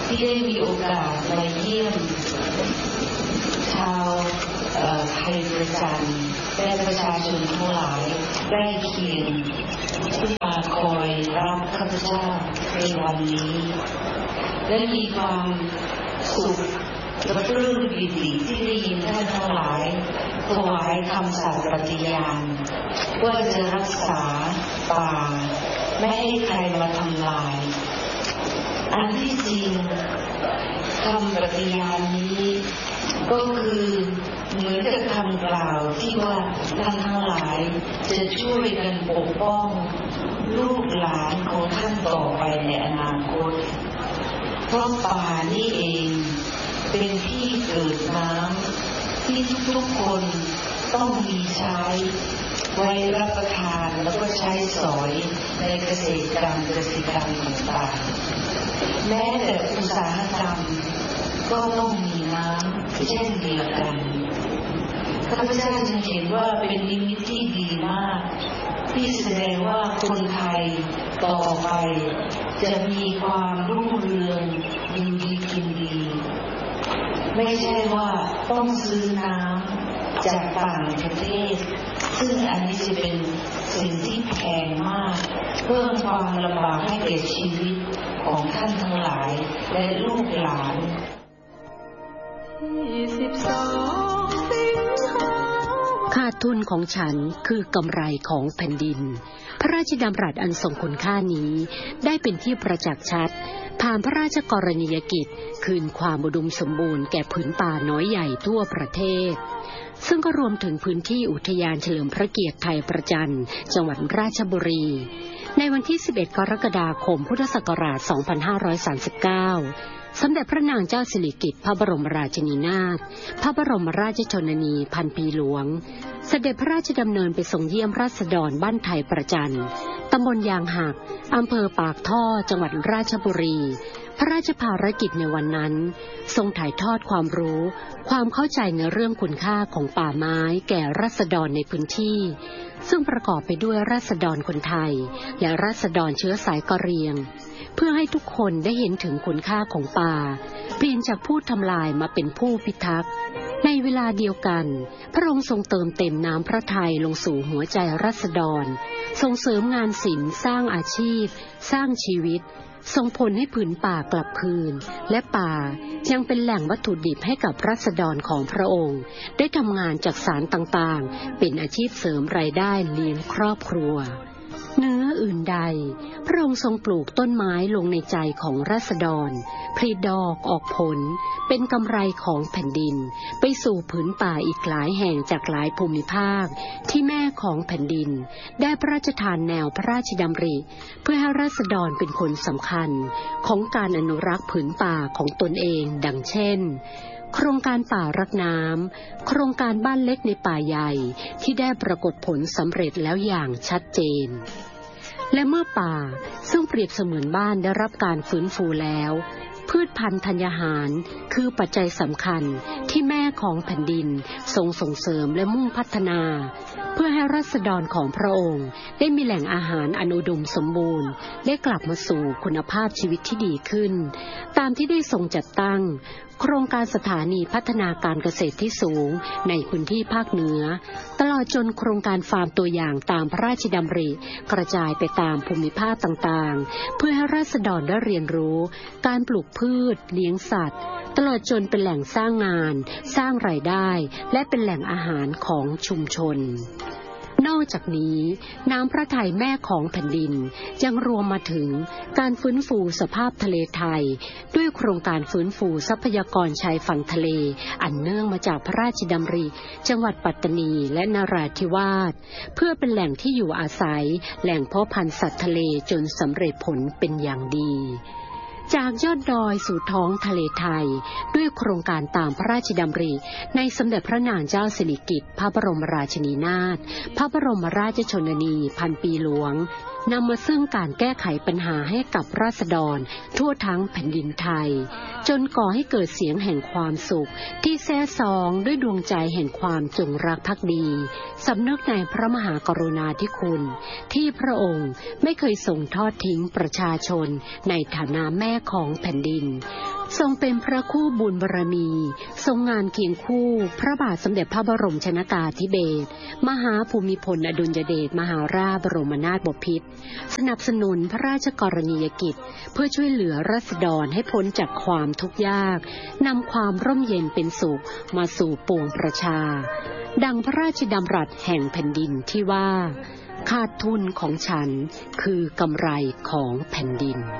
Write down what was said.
ที่ได้มีโอกาสมาเยี่ยมชาวไทยประจันและประชาชนทั้งหลายใกล้เคียงที่มาคอยรับข้าพเจ้าในวันนี้และมีความสุขและปลื้มปิติที่ได้ยินท่านทั้งหลายถวายคำสัตย์ปฏิญาณว่าจะรักษาป่าไม่ให้ใครมาทำลายอันที่จริงคำปฏิญาณนี้ก็คือเหมือนกับคำกล่าวที่ว่าท่านทั้งหลายจะช่วยกันปกป้องลูกหลานของท่านต่อไปในอนาคตเพราะป่านี่เองเป็นที่เกิดน้ำที่ทุกๆคนต้องมีใช้ไว้รับประทานแล้วก็ใช้สอยในเกษตรกรรมต่างๆแม้แต่อุตสาหกรรมก็ต้องมีน้ำเช่นเดียวกันข้าพเจ้าจึงเห็นว่าเป็นนิมิตที่ดีมากที่แสดงว่าคนไทยต่อไปจะมีความรุ่งเรืองอยู่ดีกินดีไม่ใช่ว่าต้องซื้อน้ำจากต่างประเทศซึ่งอันนี้จะเป็นสิ่งที่แพงมากเพิ่มความลำบากให้แก่ชีวิตของท่านทั้งหลายและลูกหลานขาดทุนของฉันคือกำไรของแผ่นดินพระราชดำรัสอันทรงคุณค่านี้ได้เป็นที่ประจักษ์ชัดผ่านพระราชกรณียกิจคืนความอุดมสมบูรณ์แก่ผืนป่าน้อยใหญ่ทั่วประเทศซึ่งก็รวมถึงพื้นที่อุทยานเฉลิมพระเกียรติไทยประจันจังหวัดราชบุรีในวันที่11กรกฎาคมพุทธศักราช2539สมเด็จพระนางเจ้าสิริกิติ์พระบรมราชินีนาถพระบรมราชชนนีพันปีหลวงเสด็จพระราชดำเนินไปทรงเยี่ยมราษฎรบ้านไทยประจันตำบลยางหักอำเภอปากท่อจังหวัดราชบุรีพระราชภารกิจในวันนั้นทรงถ่ายทอดความรู้ความเข้าใจในเรื่องคุณค่าของป่าไม้แก่ราษฎรในพื้นที่ซึ่งประกอบไปด้วยราษฎรคนไทยและราษฎรเชื้อสายกะเหรี่ยงเพื่อให้ทุกคนได้เห็นถึงคุณค่าของป่าเปลี่ยนจากผู้ทำลายมาเป็นผู้พิทักษ์ในเวลาเดียวกันพระองค์ทรงเติมเต็มน้ำพระทัยลงสู่หัวใจราษฎรส่งเสริมงานศิลป์สร้างอาชีพสร้างชีวิตส่งผลให้ผืนป่ากลับคืนและป่ายังเป็นแหล่งวัตถุดิบให้กับราษฎรของพระองค์ได้ทำงานจากสารต่างๆเป็นอาชีพเสริมรายได้เลี้ยงครอบครัวเหนืออื่นใดพระองค์ทรงปลูกต้นไม้ลงในใจของราษฎรผลิดอกออกผลเป็นกำไรของแผ่นดินไปสู่ผืนป่าอีกหลายแห่งจากหลายภูมิภาคที่แม่ของแผ่นดินได้พระราชทานแนวพระราชดำริเพื่อให้ราษฎรเป็นคนสำคัญของการอนุรักษ์ผืนป่าของตนเองดังเช่นโครงการป่ารักน้ำโครงการบ้านเล็กในป่าใหญ่ที่ได้ปรากฏผลสำเร็จแล้วอย่างชัดเจนและเมื่อป่าซึ่งเปรียบเสมือนบ้านได้รับการฟื้นฟูแล้วพืชพันธุ์ธัญญาหารคือปัจจัยสำคัญที่แม่ของแผ่นดินทรงส่งเสริมและมุ่งพัฒนาเพื่อให้ราษฎรของพระองค์ได้มีแหล่งอาหารอันอุดมสมบูรณ์ได้กลับมาสู่คุณภาพชีวิตที่ดีขึ้นตามที่ได้ทรงจัดตั้งโครงการสถานีพัฒนาการเกษตรที่สูงในพื้นที่ภาคเหนือตลอดจนโครงการฟาร์มตัวอย่างตามพระราชดำริกระจายไปตามภูมิภาคต่างๆเพื่อให้ราษฎรได้เรียนรู้การปลูกพืชเลี้ยงสัตว์ตลอดจนเป็นแหล่งสร้างงานสร้างรายได้และเป็นแหล่งอาหารของชุมชนนอกจากนี้น้ำพระทัยแม่ของแผ่นดินยังรวมมาถึงการฟื้นฟูสภาพทะเลไทยด้วยโครงการฟื้นฟูทรัพยากรชายฝั่งทะเลอันเนื่องมาจากพระราชดำริจังหวัดปัตตานีและนราธิวาสเพื่อเป็นแหล่งที่อยู่อาศัยแหล่งเพาะพันธุ์สัตว์ทะเลจนสำเร็จผลเป็นอย่างดีจากยอดดอยสู่ท้องทะเลไทยด้วยโครงการตามพระราชดำริในสมเด็จพระนางเจ้าสิริกิติ์พระบรมราชินีนาถพระบรมราชชนนีพันปีหลวงนำมาซึ่งการแก้ไขปัญหาให้กับราษฎรทั่วทั้งแผ่นดินไทยจนก่อให้เกิดเสียงแห่งความสุขที่แซ่ซองด้วยดวงใจแห่งความจงรักภักดีสำนึกในพระมหากรุณาธิคุณที่พระองค์ไม่เคยทรงทอดทิ้งประชาชนในฐานะแม่ของแผ่นดินทรงเป็นพระคู่บุญบารมีทรงงานเคียงคู่พระบาทสมเด็จพระบรมชนกาธิเบศรมหาภูมิพลอดุลยเดชมหาราชบรมนาถบพิตรสนับสนุนพระราชกรณียกิจเพื่อช่วยเหลือราษฎรให้พ้นจากความทุกข์ยากนำความร่มเย็นเป็นสุขมาสู่ปวงประชาดังพระราชดำรัสแห่งแผ่นดินที่ว่าขาดทุนของฉันคือกำไรของแผ่นดิน